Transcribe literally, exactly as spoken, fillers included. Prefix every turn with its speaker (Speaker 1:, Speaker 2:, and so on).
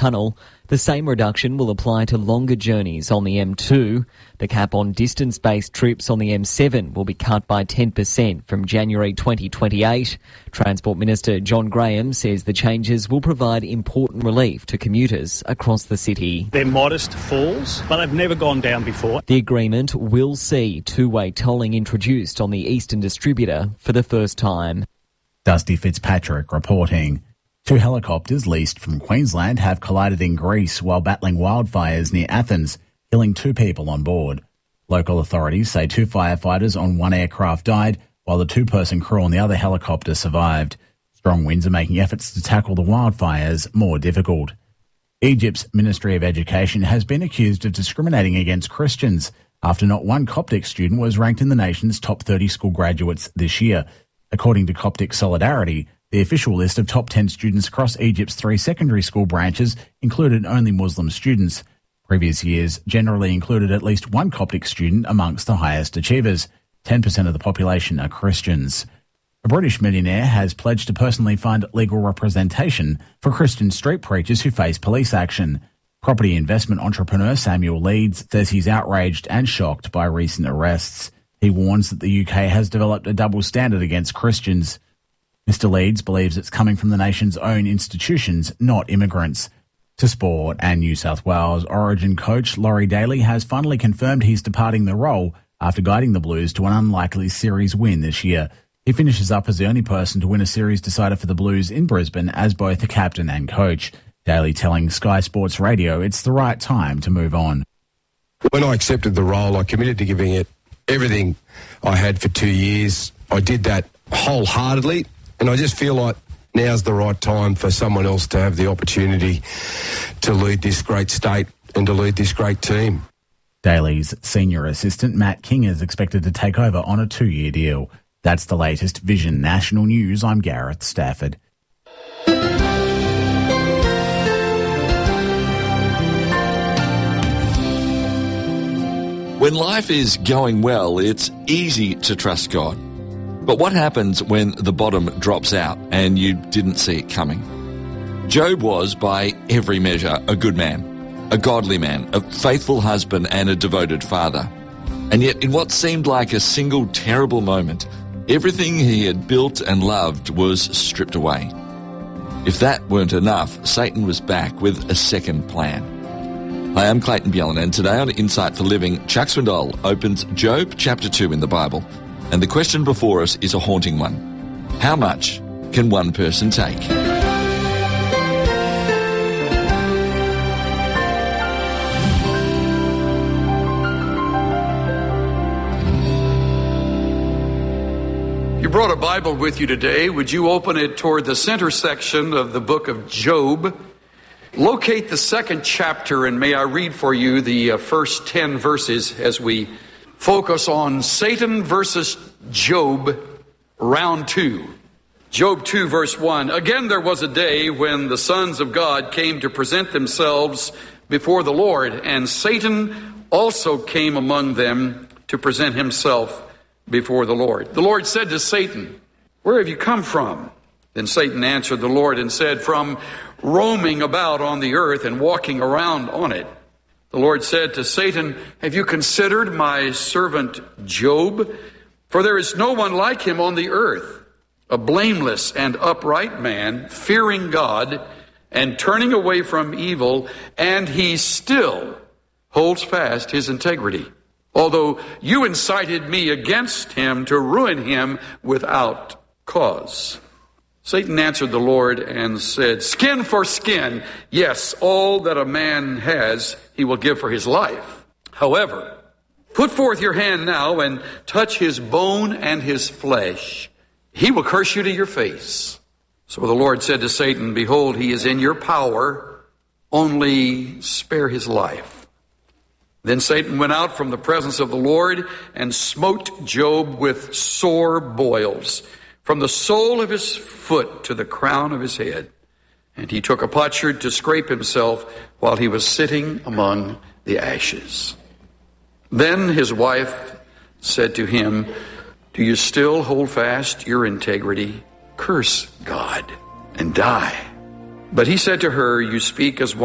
Speaker 1: tunnel. The same reduction will apply to longer journeys on the M two. The cap on distance-based trips on the M seven will be cut by ten percent from January twenty twenty-eight. Transport Minister John Graham says the changes will provide important relief to commuters across the city.
Speaker 2: They're modest falls, but they've never gone down before.
Speaker 1: The agreement will see two-way tolling introduced on the Eastern Distributor for the first time.
Speaker 3: Dusty Fitzpatrick reporting. Two helicopters leased from Queensland have collided in Greece while battling wildfires near Athens, killing two people on board. Local authorities say two firefighters on one aircraft died, while the two-person crew on the other helicopter survived. Strong winds are making efforts to tackle the wildfires more difficult. Egypt's Ministry of Education has been accused of discriminating against Christians after not one Coptic student was ranked in the nation's top thirty school graduates this year. According to Coptic Solidarity, the official list of top ten students across Egypt's three secondary school branches included only Muslim students. Previous years generally included at least one Coptic student amongst the highest achievers. ten percent of the population are Christians. A British millionaire has pledged to personally fund legal representation for Christian street preachers who face police action. Property investment entrepreneur Samuel Leeds says he's outraged and shocked by recent arrests. He warns that the U K has developed a double standard against Christians. Mister Leeds believes it's coming from the nation's own institutions, not immigrants. To sport, and New South Wales Origin coach Laurie Daly has finally confirmed he's departing the role after guiding the Blues to an unlikely series win this year. He finishes up as the only person to win a series decider for the Blues in Brisbane as both the captain and coach. Daly telling Sky Sports Radio it's the right time to move on.
Speaker 4: When I accepted the role, I committed to giving it everything I had for two years. I did that wholeheartedly. And I just feel like now's the right time for someone else to have the opportunity to lead this great state and to lead this great team.
Speaker 3: Daly's senior assistant Matt King is expected to take over on a two-year deal. That's the latest Vision National News. I'm Gareth Stafford.
Speaker 5: When life is going well, it's easy to trust God. But what happens when the bottom drops out and you didn't see it coming? Job was, by every measure, a good man, a godly man, a faithful husband and a devoted father. And yet, in what seemed like a single terrible moment, everything he had built and loved was stripped away. If that weren't enough, Satan was back with a second plan. Hi, I'm Clayton Bjelland, and today on Insight for Living, Chuck Swindoll opens Job chapter two in the Bible. And the question before us is a haunting one. How much can one person take?
Speaker 6: You brought a Bible with you today. Would you open it toward the center section of the book of Job? Locate the second chapter, and may I read for you the uh, first ten verses as we focus on Satan versus Job, round two. Job two, verse one. Again, there was a day when the sons of God came to present themselves before the Lord, and Satan also came among them to present himself before the Lord. The Lord said to Satan, "Where have you come from?" Then Satan answered the Lord and said, "From roaming about on the earth and walking around on it." The Lord said to Satan, "Have you considered my servant Job? For there is no one like him on the earth, a blameless and upright man, fearing God and turning away from evil, and he still holds fast his integrity. Although you incited me against him to ruin him without cause." Satan answered the Lord and said, "Skin for skin, yes, all that a man has he will give for his life. However, put forth your hand now and touch his bone and his flesh. He will curse you to your face." So the Lord said to Satan, "Behold, he is in your power, only spare his life." Then Satan went out from the presence of the Lord and smote Job with sore boils, from the sole of his foot to the crown of his head. And he took a potsherd to scrape himself while he was sitting among the ashes. Then his wife said to him, "Do you still hold fast your integrity? Curse God and die." But he said to her, "You speak as one